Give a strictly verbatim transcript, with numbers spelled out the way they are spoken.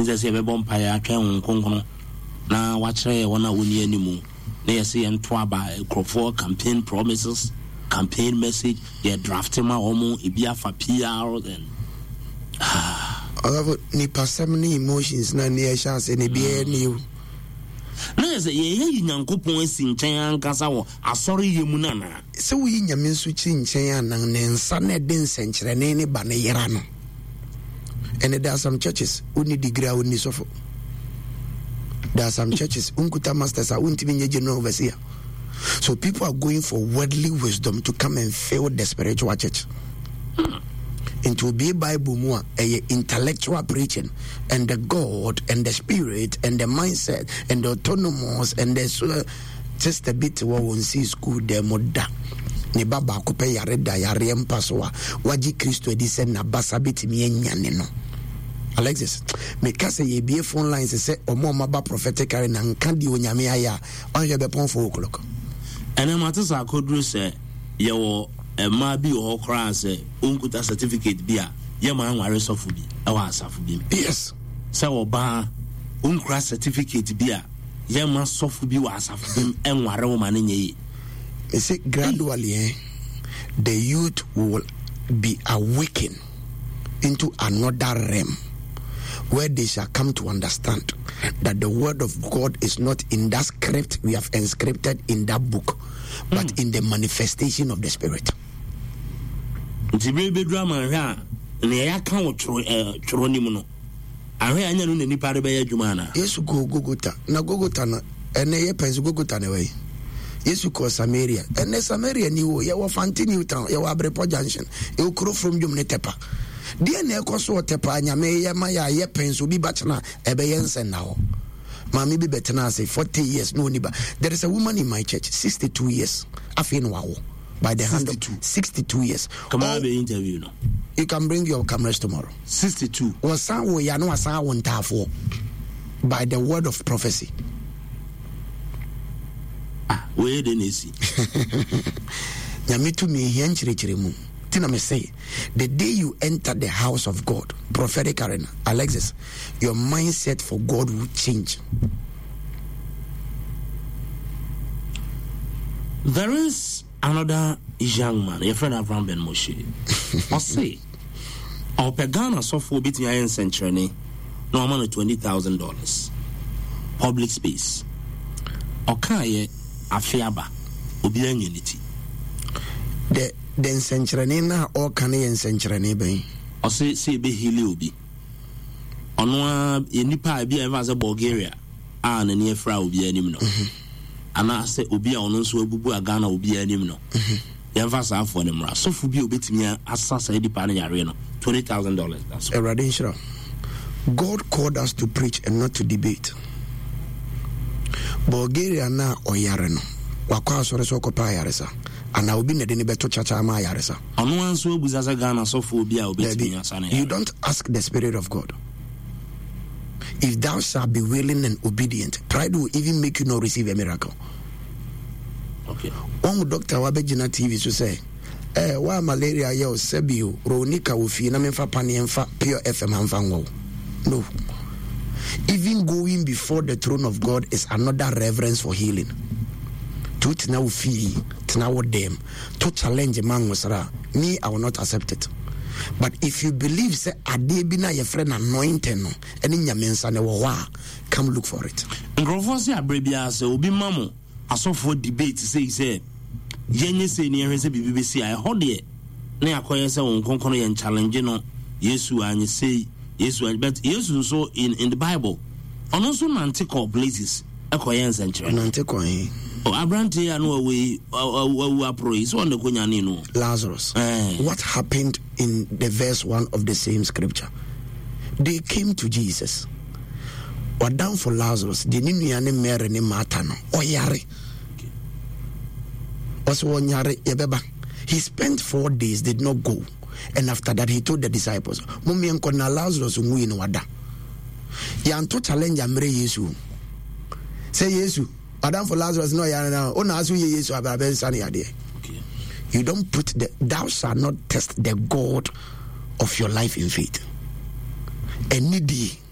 nze se be bompire atwen nkonkono na wachre wona woni animu na yesi ento aba crofo campaign promises campaign message they drafting my omo ibia for P R and ah ni passemni emotions na ne chance ne bia new na yesi ye nyankopon asi nchen ankasa wo asori yemu na na se wo yi nyame nso chi nchen anan ne nsa na de nsenkyere ne ne ba ne yera no. And there are some churches who need degree who need suffer. There are some churches unkuta masters are unti general overseer. So people are going for worldly wisdom to come and fill the spiritual church. And to be Bible more a intellectual preaching and the God and the spirit and the mindset and the autonomous and the just a bit what one see school the moda. Ne baba ko pe yare da yare mpaso a waji Kristo edi se na basa bitimi anyane no. Alexis, me kase ye bie phone lines say omo maba prophetically na nka di onyame aya on ye be pon four o'clock. Ene matisa akodru se ye wo e ma bi o kra se unkuta certificate bia ye ma anware sofu bi e wa asafu bi. Yes. Se wo ba unkra certificate bia ye ma sofu bi wa asafu bi enware wo ma ne nye. I say gradually eh, the youth will be awakened into another realm where they shall come to understand that the word of God is not in that script we have inscripted in that book, but mm. in the manifestation of the Spirit. Yes, go Gogota. Na Gogota na ene ye pensi Gogota ne way. Yesu ko Samaria. Ene Samaria ni wo ye wo fanti new town, ye wo Abrepo junction. E wo kro from Jom ne tepa. Die na ekoso tepa nyame ye ma ya ye penso bi batna ebe yensen na ho. Mami bi betena say forty years no ni ba. There is a woman in my church sixty-two years. Afin wa wo. By the hand of sixty-two years. Come on, be interview no. You can bring your cameras tomorrow. sixty-two. Wasan wo ya no wasan wo ntafo. By the word of prophecy. Ah, where the nesi. Nyame to me here nchirechire mu. Tina me say, the day you enter the house of God, prophetic arena, Alexis, your mindset for God will change. There is another young man, your friend Abraham Ben Moshe. I say, our Pagana software beating iron century, no amount of twenty thousand dollars. Public space. Okay, afiaba, obian unity. The den century na or can yen century ben. Or say, say be hili obi. Onwa nipa bi ever as a Bulgaria, and near fra obi anim no. And I say obi a ono so abubu agana obi anim no. Yemfa sa afo ne mra. So fu bi obetimi asasa edipa na yare no. twenty thousand dollars. That's a radinshra. God called us to preach and not to debate. Bulgaria na oyare no. Wakwa sore so ko pa yare sa. And I will be needing beto chacha ma yare sa. Ono anso obuzaza Ghana so fu obi a obetimi asane. You don't ask the Spirit of God. If thou shalt be willing and obedient, pride will even make you not receive a miracle. Okay. One doctor wabejina T V so say, eh, wa malaria yo sebio ronika ufi na memfa pani emfa pure F M amfa wo. No. Even going before the throne of God is another reverence for healing. To tina ufi, tina wo dem, to challenge man wasra, me I will not accept it. But if you believe say ade bi na your friend anointing no eni nyamensa ne wo wa, come look for it. Ngrofo se abrebia se obi mamo asofo debate say say yenye se ni ehwe se bibi se ai hode na yakoye se won konkono yen challenge no Yesu anye say Yesu but Yesu so in in the Bible ono so nantical places ekoye nsenchire nantical eh oh Abrante ya no we we apro so on the konya ni no Lazarus. eh. What happened in the verse one of the same scripture? They came to Jesus. Or down for Lazarus, the Niniane Mary ni Martha no oyare. Also onyare yebeba. He spent four days, did not go. And after that he told the disciples, Mummy enko na Lazarus ngui no wada. Yanto challenge amre Yesu. Say Yesu, Adam for Lazarus no yare na. O na asu ye Yesu ababen sani ade. Okay. You don't put the thou shalt not test the God of your life in faith. And needy